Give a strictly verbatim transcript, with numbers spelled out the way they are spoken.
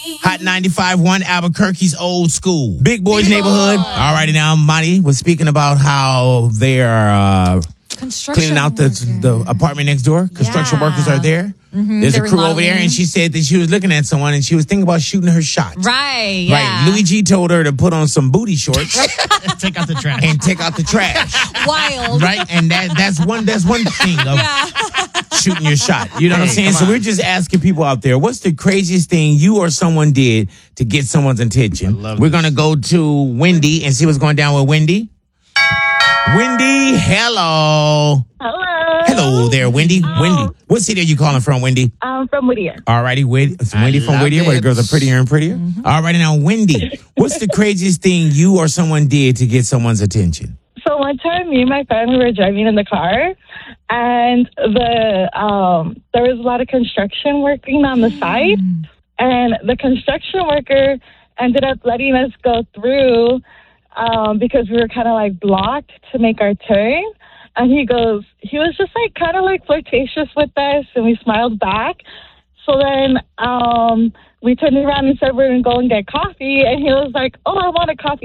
Hot ninety-five point one Albuquerque's old school. Big Boys Big neighborhood. Boy. All righty now, Monty was speaking about how they are uh, Construction cleaning out the, the apartment next door. Construction Yeah. workers are there. Mm-hmm. There's They're a crew over there, remodeling. and she said that she was looking at someone and she was thinking about shooting her shot. Right, yeah. Right. Louis G told her to put on some booty shorts Take out the trash. and take out the trash. Wild. Right, and that that's one that's one thing of Yeah. shooting your shot. You know what I'm Hey, saying? come So on. we're just asking people out there, what's the craziest thing you or someone did to get someone's attention? I love We're this. gonna go to Wendy and see what's going down with Wendy. Wendy, hello. Hello. Hello there, Wendy. Wendy, what city are you calling from, Wendy? I'm from Whittier. All righty, Wendy, Wendy from love Whittier, where the it. girls are prettier and prettier. All righty, now, Wendy, what's the craziest thing you or someone did to get someone's attention? So one time, me and my family were driving in the car, and the um, there was a lot of construction working on the side, and the construction worker ended up letting us go through um, because we were kind of like blocked to make our turn. And he goes, he was just like kind of like flirtatious with us, and we smiled back. So then um, we turned around and said we're going to go and get coffee, and he was like, oh, I want a coffee.